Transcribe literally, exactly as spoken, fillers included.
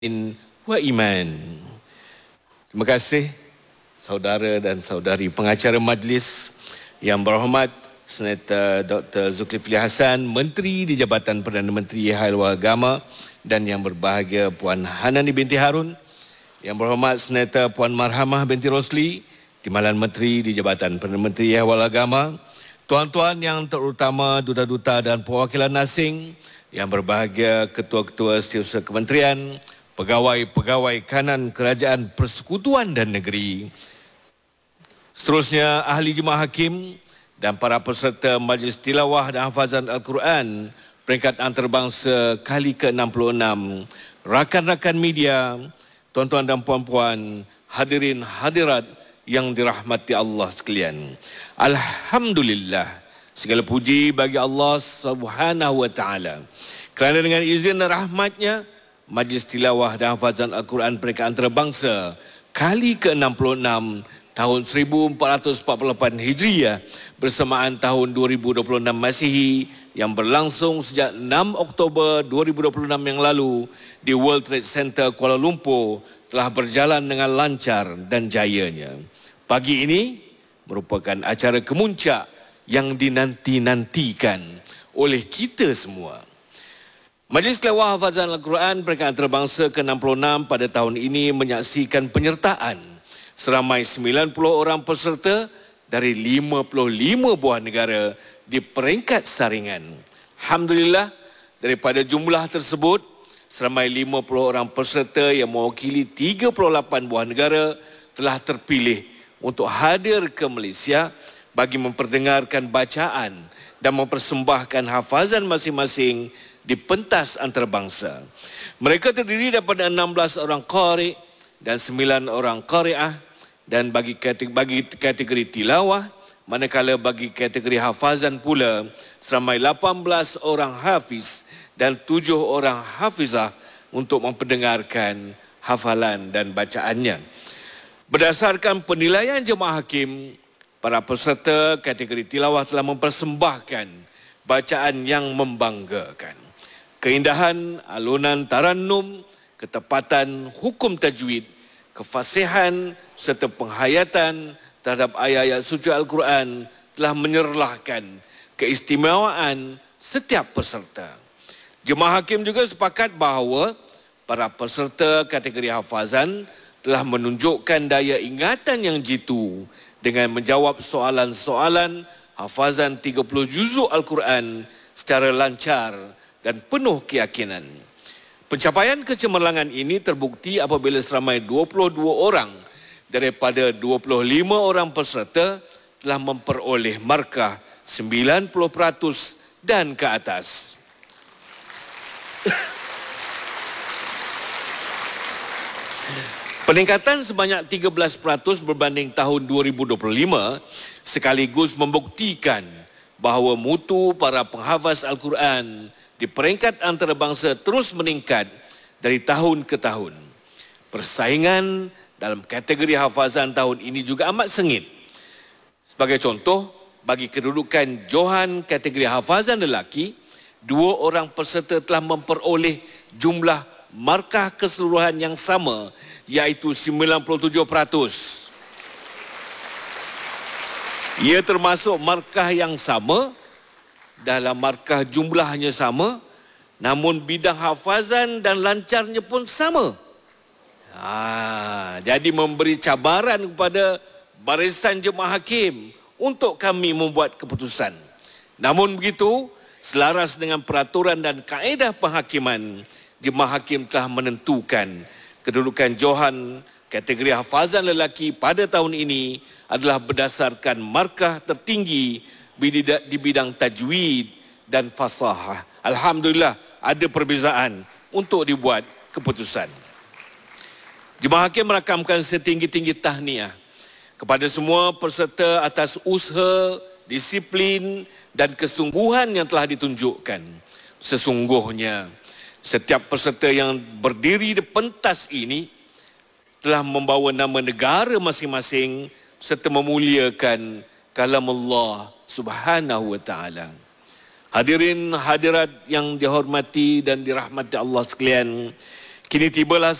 wa iman. Terima kasih saudara dan saudari pengacara majlis yang berhormat Senator Doktor Zulkifli Hasan, Menteri di Jabatan Perdana Menteri Haiwan Agama, dan yang berbahagia Puan Hanani binti Harun, yang berhormat Senator Puan Marhamah binti Rosli, Timbalan Menteri di Jabatan Perdana Menteri Haiwan Agama, tuan-tuan yang terutama duta-duta dan perwakilan asing, yang berbahagia ketua-ketua setiausaha kementerian, pegawai-pegawai kanan kerajaan persekutuan dan negeri, seterusnya ahli jemaah hakim dan para peserta majlis tilawah dan hafazan Al-Quran peringkat antarabangsa kali ke enam puluh enam, rakan-rakan media, tuan-tuan dan puan-puan, hadirin hadirat yang dirahmati Allah sekalian. Alhamdulillah, segala puji bagi Allah Subhanahu wa taala kerana dengan izin dan rahmatnya Majlis Tilawah dan Hafazan Al-Quran peringkat antarabangsa kali ke enam puluh enam tahun seribu empat ratus empat puluh lapan Hijriah bersamaan tahun dua ribu dua puluh enam Masihi yang berlangsung sejak enam Oktober dua ribu dua puluh enam yang lalu di World Trade Center Kuala Lumpur telah berjalan dengan lancar dan jayanya. Pagi ini merupakan acara kemuncak yang dinanti-nantikan oleh kita semua. Majlis Tilawah Hafazan Al-Quran peringkat antarabangsa ke enam puluh enam pada tahun ini menyaksikan penyertaan seramai sembilan puluh orang peserta dari lima puluh lima buah negara di peringkat saringan. Alhamdulillah, daripada jumlah tersebut, seramai lima puluh orang peserta yang mewakili tiga puluh lapan buah negara telah terpilih untuk hadir ke Malaysia bagi memperdengarkan bacaan dan mempersembahkan hafazan masing-masing di pentas antarabangsa. Mereka terdiri daripada enam belas orang qari dan sembilan orang qari'ah, dan bagi kategori, bagi kategori tilawah, manakala bagi kategori hafazan pula seramai lapan belas orang hafiz dan tujuh orang hafizah untuk memperdengarkan hafalan dan bacaannya. Berdasarkan penilaian jemaah hakim, para peserta kategori tilawah telah mempersembahkan bacaan yang membanggakan. Keindahan alunan tarannum, ketepatan hukum tajwid, kefasihan serta penghayatan terhadap ayat-ayat suci Al-Quran telah menyerlahkan keistimewaan setiap peserta. Jemaah hakim juga sepakat bahawa para peserta kategori hafazan telah menunjukkan daya ingatan yang jitu dengan menjawab soalan-soalan hafazan tiga puluh juzuk Al-Quran secara lancar dan penuh keyakinan. Pencapaian kecemerlangan ini terbukti apabila seramai dua puluh dua orang daripada dua puluh lima orang peserta telah memperoleh markah sembilan puluh peratus dan ke atas. Peningkatan sebanyak tiga belas peratus berbanding tahun dua ribu dua puluh lima sekaligus membuktikan bahawa mutu para penghafaz Al-Quran di peringkat antarabangsa terus meningkat dari tahun ke tahun. Persaingan dalam kategori hafazan tahun ini juga amat sengit. Sebagai contoh, bagi kedudukan Johan kategori hafazan lelaki, dua orang peserta telah memperoleh jumlah markah keseluruhan yang sama, iaitu sembilan puluh tujuh peratus. Ia termasuk markah yang sama dalam markah jumlahnya sama, namun bidang hafazan dan lancarnya pun sama. Ha, jadi memberi cabaran kepada barisan jemaah hakim untuk kami membuat keputusan. Namun begitu, selaras dengan peraturan dan kaedah penghakiman, jemaah hakim telah menentukan kedudukan Johan kategori hafazan lelaki pada tahun ini adalah berdasarkan markah tertinggi di bidang tajwid dan fasahah. Alhamdulillah, ada perbezaan untuk dibuat keputusan. Jemaah hakim merakamkan setinggi-tinggi tahniah kepada semua peserta atas usaha, disiplin dan kesungguhan yang telah ditunjukkan. Sesungguhnya, setiap peserta yang berdiri di pentas ini telah membawa nama negara masing-masing serta memuliakan kalamullah Subhanahu wa ta'ala. Hadirin hadirat yang dihormati dan dirahmati Allah sekalian, Kini tibalah